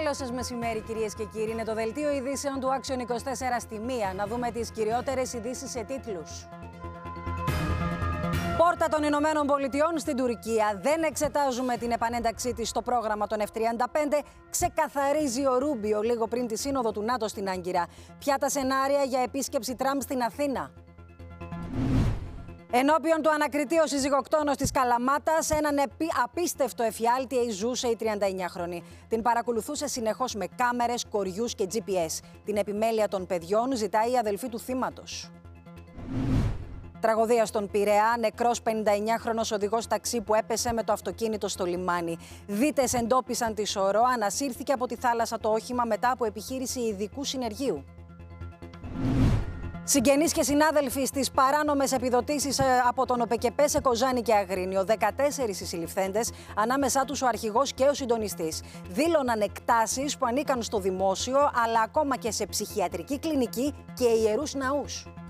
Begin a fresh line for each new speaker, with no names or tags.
Καλό σας μεσημέρι, κυρίες και κύριοι. Είναι το δελτίο ειδήσεων του Action 24 στη 1. Να δούμε τις κυριότερες ειδήσεις σε τίτλους. Πόρτα των Ηνωμένων Πολιτειών στην Τουρκία. Δεν εξετάζουμε την επανένταξή της στο πρόγραμμα των F-35, ξεκαθαρίζει ο Ρούμπιο λίγο πριν τη σύνοδο του ΝΑΤΟ στην Άγκυρα. Ποια τα σενάρια για επίσκεψη Τραμπ στην Αθήνα. Ενώπιον του ανακριτή ο συζυγοκτόνος της Καλαμάτας, έναν απίστευτο εφιάλτη ζούσε η 39χρονη. Την παρακολουθούσε συνεχώς με κάμερες, κοριούς και GPS. Την επιμέλεια των παιδιών ζητάει η αδελφή του θύματος. Τραγωδία στον Πειραιά, νεκρός 59χρονος οδηγός ταξί που έπεσε με το αυτοκίνητο στο λιμάνι. Δίτες εντόπισαν τη σωρό, ανασύρθηκε από τη θάλασσα το όχημα μετά από επιχείρηση ειδικού συνεργείου. Συγγενείς και συνάδελφοι στις παράνομες επιδοτήσεις από τον ΟΠΕΚΕΠΕ σε Κοζάνη και Αγρίνιο. 14 οι συλληφθέντες, ανάμεσά τους ο αρχηγός και ο συντονιστής. Δήλωναν εκτάσεις που ανήκαν στο δημόσιο, αλλά ακόμα και σε ψυχιατρική κλινική και ιερούς ναούς.